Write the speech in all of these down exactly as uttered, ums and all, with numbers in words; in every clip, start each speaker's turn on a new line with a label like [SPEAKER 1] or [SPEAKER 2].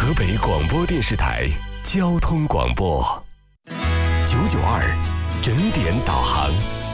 [SPEAKER 1] 河北广播电视台交通广播九九二整点导航。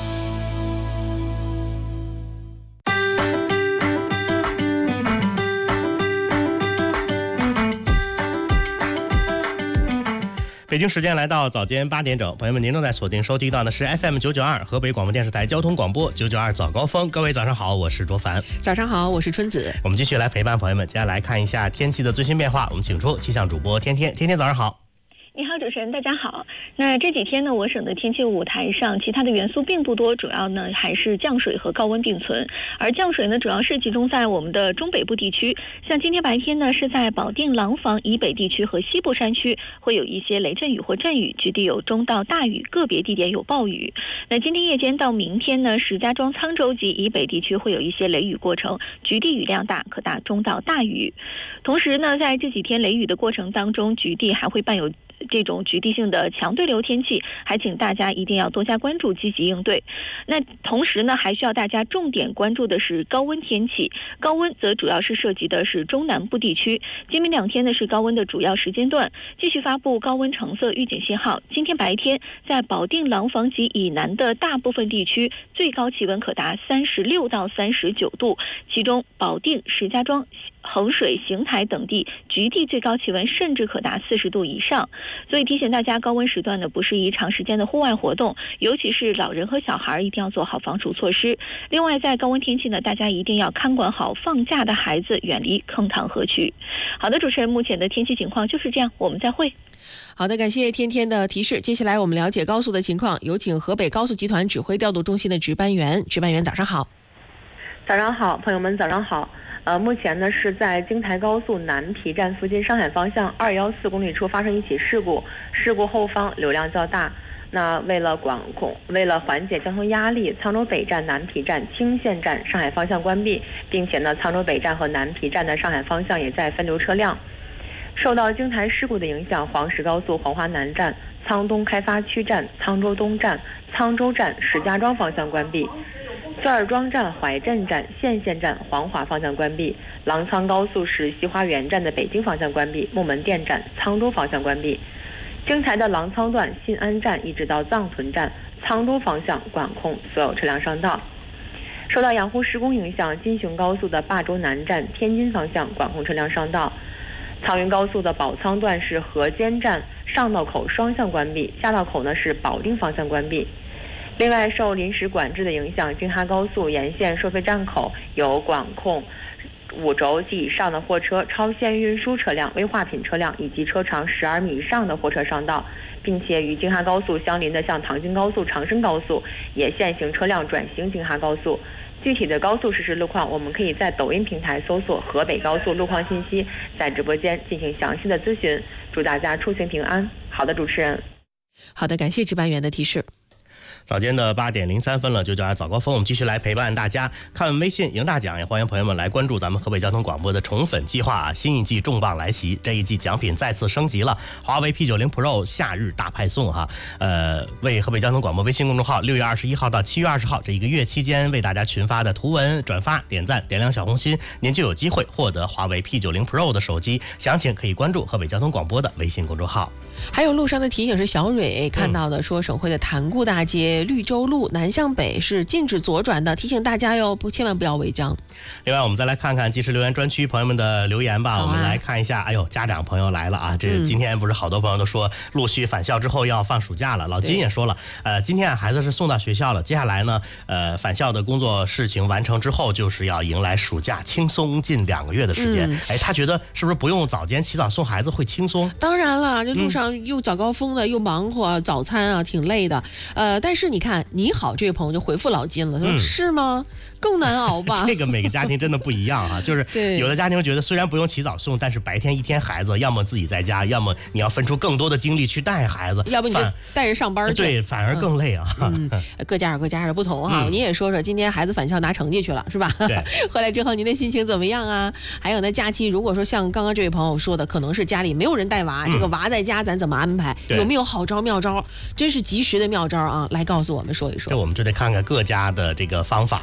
[SPEAKER 2] 北京时间来到早间八点整，朋友们，您正在锁定收听到的是 F M 九九二河北广播电视台交通广播九九二早高峰。各位早上好，我是卓凡。
[SPEAKER 3] 早上好，我是春子。
[SPEAKER 2] 我们继续来陪伴朋友们，接下来看一下天气的最新变化。我们请出气象主播天天，天天早上好。
[SPEAKER 4] 你好，主持人，大家好。那这几天呢，我省的天气舞台上，其他的元素并不多，主要呢还是降水和高温并存。而降水呢，主要是集中在我们的中北部地区，像今天白天呢，是在保定廊坊以北地区和西部山区会有一些雷阵雨或阵雨，局地有中到大雨，个别地点有暴雨。那今天夜间到明天呢，石家庄、沧州及以北地区会有一些雷雨过程，局地雨量大，可达中到大雨。同时呢，在这几天雷雨的过程当中，局地还会伴有这种局地性的强对流天气，还请大家一定要多加关注，积极应对。那同时呢，还需要大家重点关注的是高温天气。高温则主要是涉及的是中南部地区，今明两天呢是高温的主要时间段，继续发布高温橙色预警信号。今天白天在保定廊坊及以南的大部分地区，最高气温可达三十六到三十九度，其中保定、石家庄、衡水、邢台等地局地最高气温甚至可达四十度以上。所以提醒大家，高温时段呢不适宜长时间的户外活动，尤其是老人和小孩一定要做好防暑措施。另外，在高温天气呢，大家一定要看管好放假的孩子，远离坑塘河渠。好的，主持人，目前的天气情况就是这样，我们再会。
[SPEAKER 3] 好的，感谢天天的提示。接下来我们了解高速的情况，有请河北高速集团指挥调度中心的值班员。值班员早上好。
[SPEAKER 5] 早上好，朋友们早上好。呃，目前呢是在京台高速南皮站附近上海方向二一四公里处发生一起事故，事故后方流量较大。那为了管控，为了缓解交通压力，沧州北站、南皮站、青县站上海方向关闭，并且呢，沧州北站和南皮站的上海方向也在分流车辆。受到京台事故的影响，黄石高速黄华南站、沧东开发区站、沧州东站、沧州站、石家庄方向关闭。焦耳庄站、怀镇站、县县站、黄华方向关闭，郎沧高速是西花园站的北京方向关闭，木门店站、沧州方向关闭。京台的郎沧段新安站一直到藏屯站、沧州方向管控所有车辆上道。受到养护施工影响，金雄高速的霸州南站天津方向管控车辆上道。苍云高速的宝沧段是河间站上道口双向关闭，下道口呢是保定方向关闭。另外，受临时管制的影响，京哈高速沿线收费站口有管控五轴及以上的货车、超限运输车辆、危化品车辆以及车长十二米以上的货车上道，并且与京哈高速相邻的像唐京高速、长深高速也限行车辆转行京哈高速。具体的高速实时路况，我们可以在抖音平台搜索河北高速路况信息，在直播间进行详细的咨询。祝大家出行平安。好的，主持人。
[SPEAKER 3] 好的，感谢值班员的提示。
[SPEAKER 2] 早间的八点零三分了，就叫早高峰，我们继续来陪伴大家看微信赢大奖，也欢迎朋友们来关注咱们河北交通广播的宠粉计划啊！新一季重磅来袭，这一季奖品再次升级了，华为 P 九十 Pro 夏日大派送哈！呃，为河北交通广播微信公众号六月二十一号到七月二十号这一个月期间为大家群发的图文转发、点赞、点亮小红心，您就有机会获得华为 P 九十 Pro 的手机。详情可以关注河北交通广播的微信公众号。
[SPEAKER 3] 还有路上的提醒是小蕊看到的，说省会的潭固大街、绿洲路南向北是禁止左转的，提醒大家哟，不千万不要违章。
[SPEAKER 2] 另外，我们再来看看即时留言专区朋友们的留言吧。
[SPEAKER 3] 啊、
[SPEAKER 2] 我们来看一下，哎呦，家长朋友来了啊！这今天不是好多朋友都说陆续返校之后要放暑假了，老金也说了，呃，今天孩子是送到学校了，接下来呢，呃，返校的工作事情完成之后，就是要迎来暑假，轻松近两个月的时间。嗯、哎，他觉得是不是不用早间起早送孩子会轻松？
[SPEAKER 3] 当然了，这路上又早高峰的，嗯、又忙活早餐啊，挺累的。呃，但是你看，你好，这位朋友就回复老金了，他说、嗯、是吗？更难熬吧？
[SPEAKER 2] 这个每个家庭真的不一样啊，就是有的家庭觉得虽然不用起早送，但是白天一天孩子要么自己在家，要么你要分出更多的精力去带孩子，
[SPEAKER 3] 要不你就带着上班去，
[SPEAKER 2] 对，反而更累啊。
[SPEAKER 3] 嗯嗯、各家有各家的不同哈、啊。嗯、您也说说，今天孩子返校拿成绩去了是吧？
[SPEAKER 2] 对，
[SPEAKER 3] 回来之后您的心情怎么样啊？还有呢，假期如果说像刚刚这位朋友说的，可能是家里没有人带娃，嗯、这个娃在家咱怎么安排？有没有好招妙招？真是及时的妙招啊！来告诉我们说一说。
[SPEAKER 2] 这我们就得看看各家的这个方法了，因为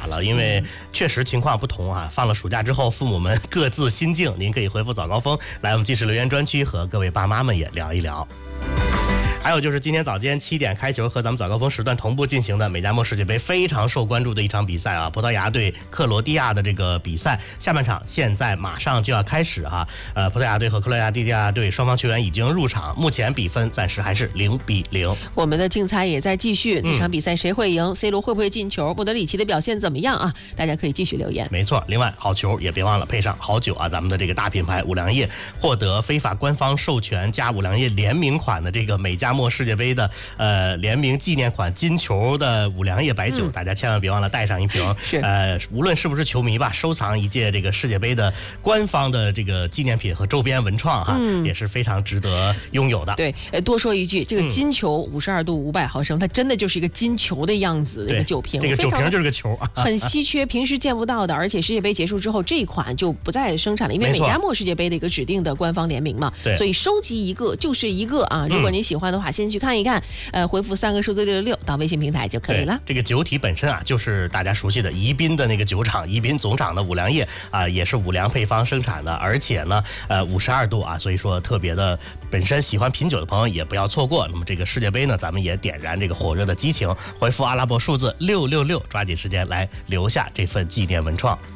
[SPEAKER 2] 为确实情况不同啊。放了暑假之后，父母们各自心境，您可以回复早高峰来我们即时留言专区和各位爸妈们也聊一聊。还有就是今天早间七点开球和咱们早高峰时段同步进行的美加墨世界杯非常受关注的一场比赛啊，葡萄牙对克罗地亚的这个比赛下半场现在马上就要开始哈、啊。呃，葡萄牙队和克罗地亚队双方球员已经入场，目前比分暂时还是零比零。
[SPEAKER 3] 我们的竞猜也在继续，这场比赛谁会赢、嗯、C 罗会不会进球，莫德里奇的表现怎么样啊？大家可以继续留言。
[SPEAKER 2] 没错，另外好球也别忘了配上好酒啊，咱们的这个大品牌五粮液获得非法官方授权加五粮液联名款的这个美加墨世界杯的呃联名纪念款金球的五粮液白酒、嗯、大家千万别忘了带上一瓶。
[SPEAKER 3] 是
[SPEAKER 2] 呃无论是不是球迷吧，收藏一届这个世界杯的官方的这个纪念品和周边文创哈、嗯、也是非常值得拥有的。
[SPEAKER 3] 对，呃多说一句，这个金球五十二度五百毫升、嗯、它真的就是一个金球的样子，那个酒瓶，
[SPEAKER 2] 这个酒瓶就是个球，
[SPEAKER 3] 很稀缺，平时见不到的。而且世界杯结束之后这一款就不再生产了，因为美加墨世界杯的一个指定的官方联名嘛，所以收集一个就是一个啊。如果您喜欢的话、嗯、先去看一看，呃回复三个数字六六六到微信平台就可以了。
[SPEAKER 2] 这个酒体本身啊就是大家熟悉的宜宾的那个酒厂，宜宾总厂的五粮液啊，也是五粮配方生产的，而且呢呃五十二度啊，所以说特别的，本身喜欢品酒的朋友也不要错过。那么这个世界杯呢，咱们也点燃这个火热的激情，回复阿拉伯数字六六六，抓紧时间来留下这份纪念文创。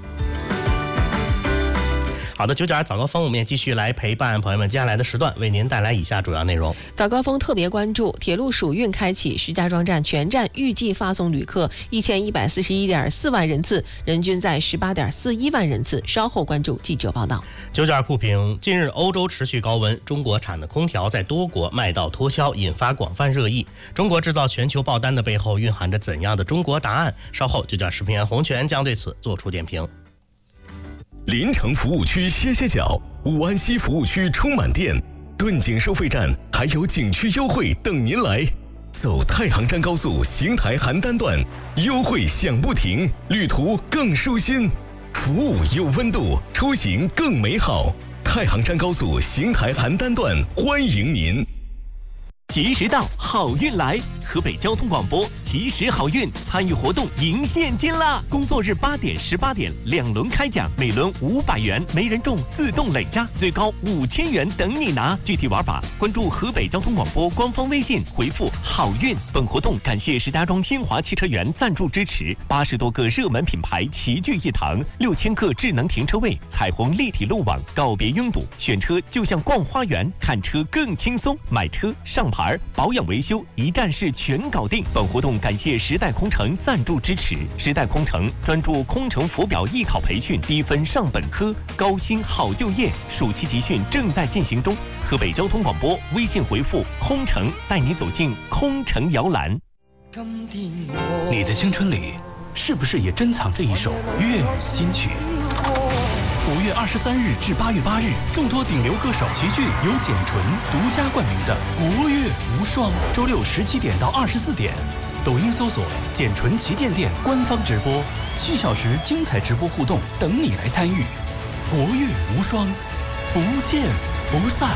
[SPEAKER 2] 好的，九九二早高峰，我们也继续来陪伴朋友们接下来的时段，为您带来以下主要内容。
[SPEAKER 3] 早高峰特别关注，铁路暑运开启，石家庄站全站预计发送旅客一千一百四十一点四万人次，人均在十八点四一万人次。稍后关注记者报道。
[SPEAKER 2] 九九二酷评，近日欧洲持续高温，中国产的空调在多国卖到脱销，引发广泛热议。中国制造全球爆单的背后蕴含着怎样的中国答案？稍后九九二视频员洪泉将对此做出点评。
[SPEAKER 1] 临城服务区歇歇脚，武安溪服务区充满电，顿景收费站还有景区优惠等您来。走太行山高速邢台邯郸段，优惠享不停，旅途更舒心，服务有温度，出行更美好。太行山高速邢台邯郸段欢迎您。
[SPEAKER 6] 及时到，好运来！河北交通广播及时好运参与活动赢现金啦！工作日八点、十八点两轮开奖，每轮五百元，没人中自动累加，最高五千元等你拿。具体玩法，关注河北交通广播官方微信，回复好运。本活动感谢石家庄新华汽车园赞助支持，八十多个热门品牌齐聚一堂，六千个智能停车位，彩虹立体路网，告别拥堵，选车就像逛花园，看车更轻松，买车上牌保养维修一站式全搞定。本活动感谢时代空乘赞助支持。时代空乘专注空乘浮表艺考培训，低分上本科，高薪好就业。暑期集训正在进行中。河北交通广播微信回复空乘，带你走进空乘摇篮。
[SPEAKER 7] 你的青春里是不是也珍藏着一首粤语金曲？五月二十三日至八月八日，众多顶流歌手齐聚，由简纯独家冠名的国乐无双，周六十七点到二十四点，抖音搜索“简纯旗舰店”官方直播，七小时精彩直播互动等你来参与。国乐无双，不见不散。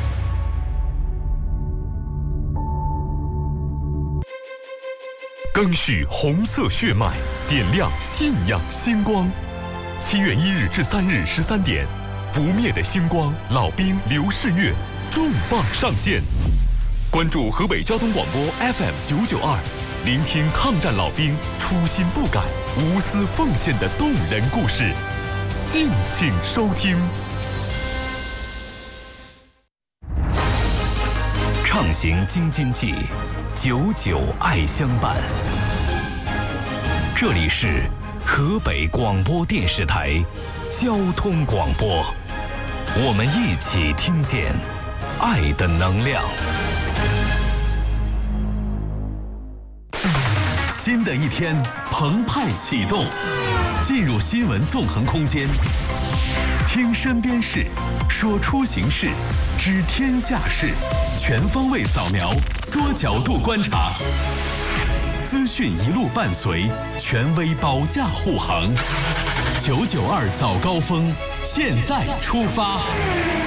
[SPEAKER 1] 赓续红色血脉，点亮信仰星光。七月一日至三日十三点，不灭的星光老兵刘世月重磅上线。关注河北交通广播 F M 九九二，聆听抗战老兵初心不改、无私奉献的动人故事。敬请收听。畅行京津冀，久久爱相伴。这里是河北广播电视台交通广播，我们一起听见爱的能量。新的一天澎湃启动，进入新闻纵横空间，听身边事，说出行事，知天下事，全方位扫描，多角度观察，资讯一路伴随，权威保驾护航。九九二早高峰，现在出发。